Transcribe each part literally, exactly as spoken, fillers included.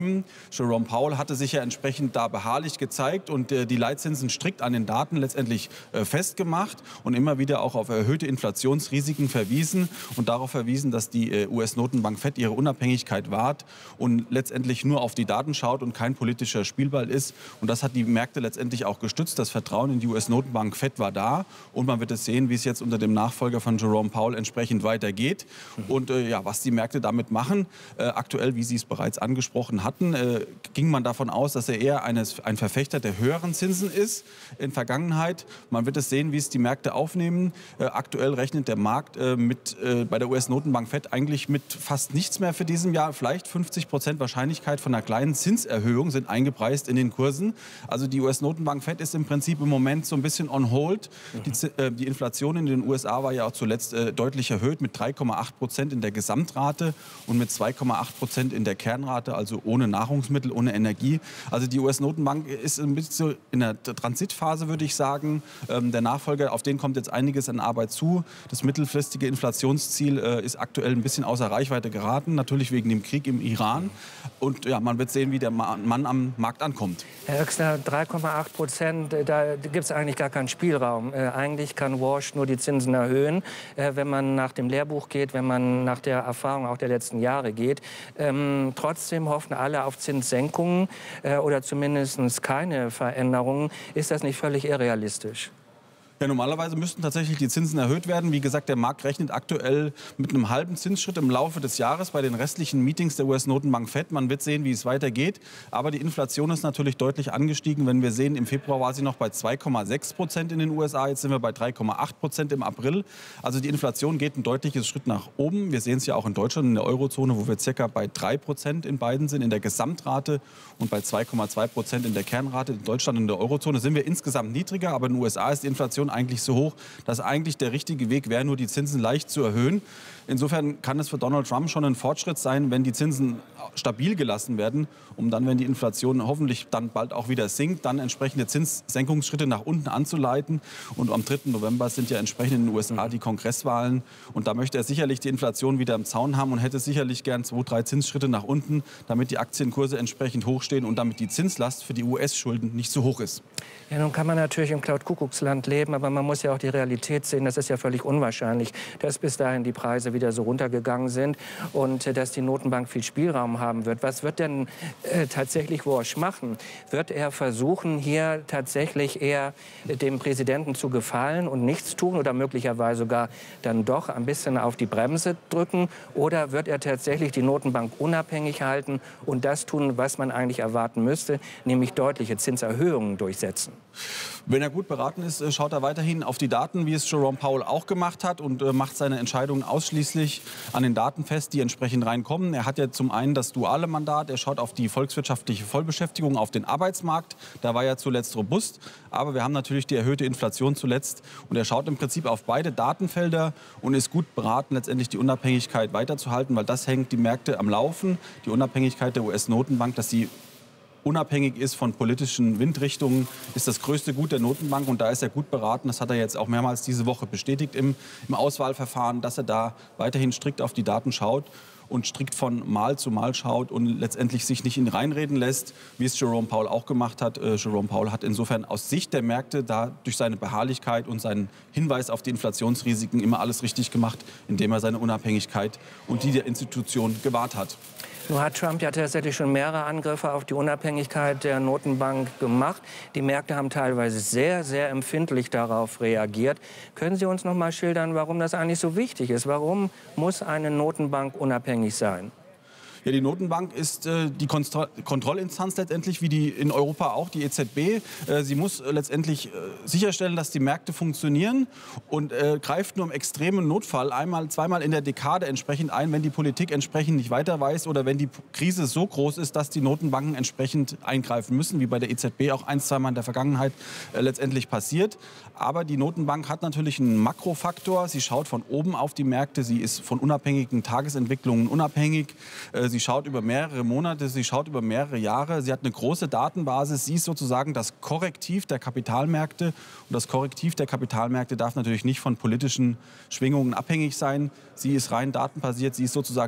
Jerome Powell hatte sich ja entsprechend da beharrlich gezeigt und äh, die Leitzinsen strikt an den Daten letztendlich äh, festgemacht und immer wieder auch auf erhöhte Inflationsrisiken verwiesen und darauf verwiesen, dass die äh, U S-Notenbank Fed ihre Unabhängigkeit wahrt und letztendlich nur auf die Daten schaut und kein politischer Spielball ist. Und das hat die Märkte letztendlich auch gestützt. Das Vertrauen in die U S-Notenbank Fed war da und man wird es sehen, wie es jetzt unter dem Nachfolger von Jerome Powell entsprechend weitergeht und äh, ja, was die Märkte damit machen. Äh, aktuell, wie Sie es bereits angesprochen hatten, Äh, ging man davon aus, dass er eher eines, ein Verfechter der höheren Zinsen ist in Vergangenheit. Man wird es sehen, wie es die Märkte aufnehmen. Äh, aktuell rechnet der Markt äh, mit, äh, bei der U S-Notenbank Fed eigentlich mit fast nichts mehr für diesem Jahr. Vielleicht fünfzig Prozent Wahrscheinlichkeit von einer kleinen Zinserhöhung sind eingepreist in den Kursen. Also die U S-Notenbank Fed ist im Prinzip im Moment so ein bisschen on hold. Mhm. Die, äh, die Inflation in den U S A war ja auch zuletzt äh, deutlich erhöht mit drei Komma acht Prozent in der Gesamtrate und mit zwei Komma acht Prozent in der Kernrate, also ohne Nahrungsmittel, ohne Energie. Also die U S-Notenbank ist ein bisschen in der Transitphase, würde ich sagen. Ähm, der Nachfolger, auf den kommt jetzt einiges an Arbeit zu. Das mittelfristige Inflationsziel äh, ist aktuell ein bisschen außer Reichweite geraten, natürlich wegen dem Krieg im Iran. Und ja, man wird sehen, wie der Mann am Markt ankommt. Herr Oechsner, drei Komma acht Prozent, da gibt es eigentlich gar keinen Spielraum. Äh, eigentlich kann Walsh nur die Zinsen erhöhen, äh, wenn man nach dem Lehrbuch geht, wenn man nach der Erfahrung auch der letzten Jahre geht. Ähm, trotzdem hoffen alle auf Zinssenkungen äh, oder zumindest keine Veränderungen. Ist das nicht völlig irrealistisch? Ja, normalerweise müssten tatsächlich die Zinsen erhöht werden. Wie gesagt, der Markt rechnet aktuell mit einem halben Zinsschritt im Laufe des Jahres bei den restlichen Meetings der U S-Notenbank Fed. Man wird sehen, wie es weitergeht. Aber die Inflation ist natürlich deutlich angestiegen. Wenn wir sehen, im Februar war sie noch bei zwei Komma sechs Prozent in den U S A. Jetzt sind wir bei drei Komma acht Prozent im April. Also die Inflation geht ein deutliches Schritt nach oben. Wir sehen es ja auch in Deutschland, in der Eurozone, wo wir circa bei drei Prozent in beiden sind, in der Gesamtrate und bei zwei Komma zwei Prozent in der Kernrate. In Deutschland und in der Eurozone sind wir insgesamt niedriger. Aber in den U S A ist die Inflation eigentlich so hoch, dass eigentlich der richtige Weg wäre, nur die Zinsen leicht zu erhöhen. Insofern kann es für Donald Trump schon ein Fortschritt sein, wenn die Zinsen stabil gelassen werden, um dann, wenn die Inflation hoffentlich dann bald auch wieder sinkt, dann entsprechende Zinssenkungsschritte nach unten anzuleiten. Und am dritten November sind ja entsprechend in den U S A die Kongresswahlen. Und da möchte er sicherlich die Inflation wieder im Zaun haben und hätte sicherlich gern zwei, drei Zinsschritte nach unten, damit die Aktienkurse entsprechend hochstehen und damit die Zinslast für die U S-Schulden nicht so hoch ist. Ja, nun kann man natürlich im Cloud-Kuckucksland leben, aber man muss ja auch die Realität sehen. Das ist ja völlig unwahrscheinlich, dass bis dahin die Preise wieder so runtergegangen sind und äh, dass die Notenbank viel Spielraum haben wird. Was wird denn äh, tatsächlich Walsh machen? Wird er versuchen, hier tatsächlich eher äh, dem Präsidenten zu gefallen und nichts tun oder möglicherweise sogar dann doch ein bisschen auf die Bremse drücken? Oder wird er tatsächlich die Notenbank unabhängig halten und das tun, was man eigentlich erwarten müsste, nämlich deutliche Zinserhöhungen durchsetzen? Wenn er gut beraten ist, schaut er weiterhin auf die Daten, wie es Jerome Powell auch gemacht hat und äh, macht seine Entscheidungen ausschließlich an den Daten fest, die entsprechend reinkommen. Er hat ja zum einen das duale Mandat, er schaut auf die volkswirtschaftliche Vollbeschäftigung, auf den Arbeitsmarkt. Da war er zuletzt robust, aber wir haben natürlich die erhöhte Inflation zuletzt. Und er schaut im Prinzip auf beide Datenfelder und ist gut beraten, letztendlich die Unabhängigkeit weiterzuhalten, weil das hängt die Märkte am Laufen, die Unabhängigkeit der U S-Notenbank, dass sie unabhängig ist von politischen Windrichtungen, ist das größte Gut der Notenbank. Und da ist er gut beraten. Das hat er jetzt auch mehrmals diese Woche bestätigt im, im Auswahlverfahren, dass er da weiterhin strikt auf die Daten schaut und strikt von Mal zu Mal schaut und letztendlich sich nicht in reinreden lässt, wie es Jerome Powell auch gemacht hat. Äh, Jerome Powell hat insofern aus Sicht der Märkte da durch seine Beharrlichkeit und seinen Hinweis auf die Inflationsrisiken immer alles richtig gemacht, indem er seine Unabhängigkeit und die der Institution gewahrt hat. Nun hat Trump ja tatsächlich schon mehrere Angriffe auf die Unabhängigkeit der Notenbank gemacht. Die Märkte haben teilweise sehr, sehr empfindlich darauf reagiert. Können Sie uns noch mal schildern, warum das eigentlich so wichtig ist? Warum muss eine Notenbank unabhängig sein? Ja, die Notenbank ist äh, die Kontro Kontrollinstanz letztendlich, wie die in Europa auch, die E Z B. Äh, sie muss äh, letztendlich äh, sicherstellen, dass die Märkte funktionieren und äh, greift nur im extremen Notfall einmal, zweimal in der Dekade entsprechend ein, wenn die Politik entsprechend nicht weiter weiß oder wenn die Krise so groß ist, dass die Notenbanken entsprechend eingreifen müssen, wie bei der E Z B auch ein, zweimal in der Vergangenheit äh, letztendlich passiert. Aber die Notenbank hat natürlich einen Makrofaktor. Sie schaut von oben auf die Märkte. Sie ist von unabhängigen Tagesentwicklungen unabhängig. Äh, Sie schaut über mehrere Monate, sie schaut über mehrere Jahre. Sie hat eine große Datenbasis. Sie ist sozusagen das Korrektiv der Kapitalmärkte. Und das Korrektiv der Kapitalmärkte darf natürlich nicht von politischen Schwingungen abhängig sein. Sie ist rein datenbasiert. Sie ist sozusagen der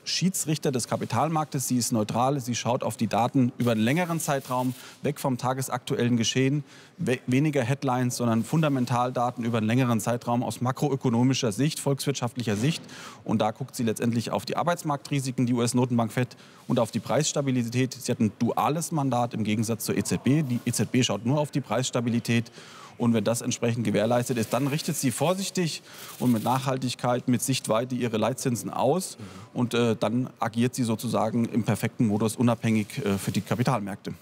Schiedsrichter des Kapitalmarktes. Sie ist neutral, sie schaut auf die Daten über einen längeren Zeitraum, weg vom tagesaktuellen Geschehen, we weniger Headlines, sondern Fundamentaldaten über einen längeren Zeitraum aus makroökonomischer Sicht, volkswirtschaftlicher Sicht. Und da guckt sie letztendlich auf die Arbeitsmarktrisiken, die U S-Notenbank Fed, und auf die Preisstabilität. Sie hat ein duales Mandat im Gegensatz zur E Z B. Die E Z B schaut nur auf die Preisstabilität. Und wenn das entsprechend gewährleistet ist, dann richtet sie vorsichtig und mit Nachhaltigkeit, mit Sichtweite ihre Leitzinsen aus. Und äh, dann agiert sie sozusagen im perfekten Modus unabhängig äh, für die Kapitalmärkte.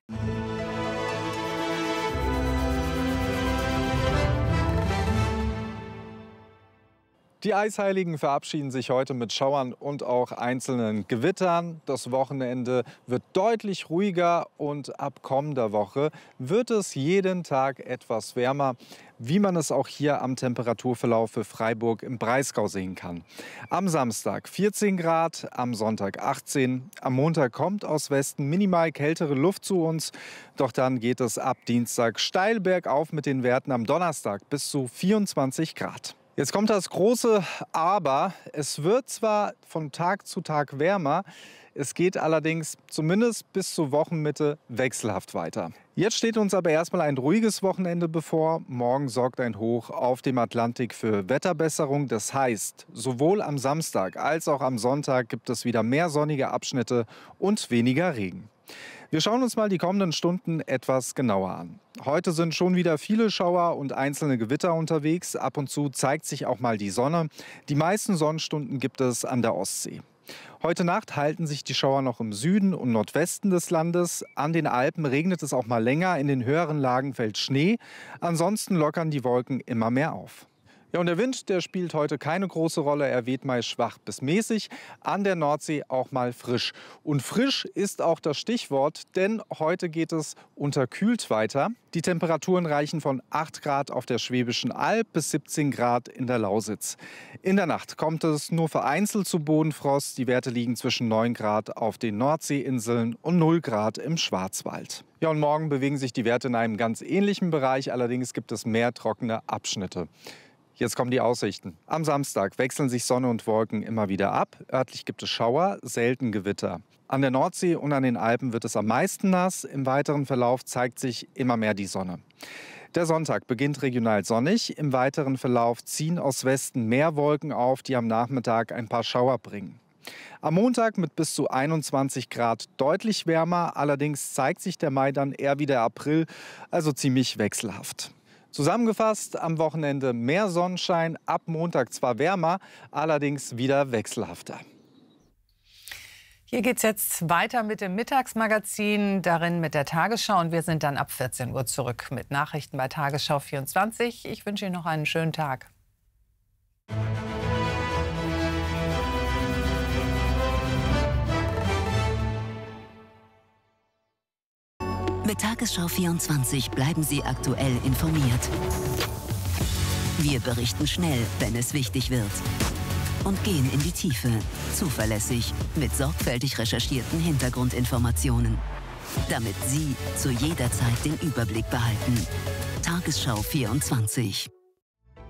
Die Eisheiligen verabschieden sich heute mit Schauern und auch einzelnen Gewittern. Das Wochenende wird deutlich ruhiger und ab kommender Woche wird es jeden Tag etwas wärmer, wie man es auch hier am Temperaturverlauf für Freiburg im Breisgau sehen kann. Am Samstag vierzehn Grad, am Sonntag achtzehn. Am Montag kommt aus Westen minimal kältere Luft zu uns. Doch dann geht es ab Dienstag steil bergauf mit den Werten am Donnerstag bis zu vierundzwanzig Grad. Jetzt kommt das große Aber. Es wird zwar von Tag zu Tag wärmer, es geht allerdings zumindest bis zur Wochenmitte wechselhaft weiter. Jetzt steht uns aber erstmal ein ruhiges Wochenende bevor. Morgen sorgt ein Hoch auf dem Atlantik für Wetterbesserung. Das heißt, sowohl am Samstag als auch am Sonntag gibt es wieder mehr sonnige Abschnitte und weniger Regen. Wir schauen uns mal die kommenden Stunden etwas genauer an. Heute sind schon wieder viele Schauer und einzelne Gewitter unterwegs. Ab und zu zeigt sich auch mal die Sonne. Die meisten Sonnenstunden gibt es an der Ostsee. Heute Nacht halten sich die Schauer noch im Süden und Nordwesten des Landes. An den Alpen regnet es auch mal länger, in den höheren Lagen fällt Schnee. Ansonsten lockern die Wolken immer mehr auf. Ja, und der Wind, der spielt heute keine große Rolle. Er weht meist schwach bis mäßig, an der Nordsee auch mal frisch. Und frisch ist auch das Stichwort, denn heute geht es unterkühlt weiter. Die Temperaturen reichen von acht Grad auf der Schwäbischen Alb bis siebzehn Grad in der Lausitz. In der Nacht kommt es nur vereinzelt zu Bodenfrost. Die Werte liegen zwischen neun Grad auf den Nordseeinseln und null Grad im Schwarzwald. Ja, und morgen bewegen sich die Werte in einem ganz ähnlichen Bereich. Allerdings gibt es mehr trockene Abschnitte. Jetzt kommen die Aussichten. Am Samstag wechseln sich Sonne und Wolken immer wieder ab. Örtlich gibt es Schauer, selten Gewitter. An der Nordsee und an den Alpen wird es am meisten nass. Im weiteren Verlauf zeigt sich immer mehr die Sonne. Der Sonntag beginnt regional sonnig. Im weiteren Verlauf ziehen aus Westen mehr Wolken auf, die am Nachmittag ein paar Schauer bringen. Am Montag mit bis zu einundzwanzig Grad deutlich wärmer. Allerdings zeigt sich der Mai dann eher wie der April, also ziemlich wechselhaft. Zusammengefasst, am Wochenende mehr Sonnenschein, ab Montag zwar wärmer, allerdings wieder wechselhafter. Hier geht es jetzt weiter mit dem Mittagsmagazin, darin mit der Tagesschau. Und wir sind dann ab vierzehn Uhr zurück mit Nachrichten bei Tagesschau vierundzwanzig. Ich wünsche Ihnen noch einen schönen Tag. Mit Tagesschau vierundzwanzig bleiben Sie aktuell informiert. Wir berichten schnell, wenn es wichtig wird. Und gehen in die Tiefe, zuverlässig, mit sorgfältig recherchierten Hintergrundinformationen. Damit Sie zu jeder Zeit den Überblick behalten. Tagesschau vierundzwanzig.